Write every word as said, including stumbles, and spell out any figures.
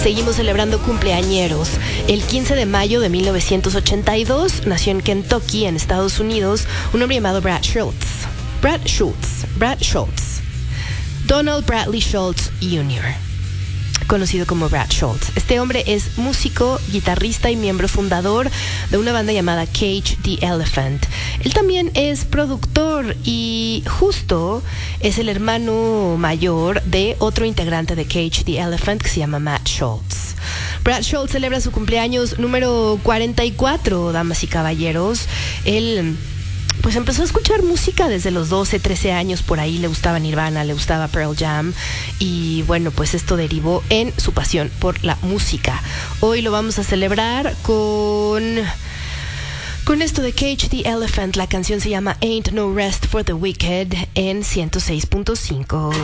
seguimos celebrando cumpleañeros. El quince de mayo de mil novecientos ochenta y dos nació en Kentucky, en Estados Unidos, un hombre llamado Brad Schultz. Brad Schultz. Brad Schultz. Donald Bradley Schultz junior, conocido como Brad Schultz. Este hombre es músico, guitarrista y miembro fundador de una banda llamada Cage the Elephant. Él también es productor y justo es el hermano mayor de otro integrante de Cage the Elephant que se llama Matt Schultz. Brad Schultz celebra su cumpleaños número cuarenta y cuatro, damas y caballeros. Él pues empezó a escuchar música desde los doce, trece años, por ahí le gustaba Nirvana, le gustaba Pearl Jam, y bueno, pues esto derivó en su pasión por la música. Hoy lo vamos a celebrar con con esto de Cage the Elephant. La canción se llama Ain't No Rest for the Wicked en ciento seis punto cinco.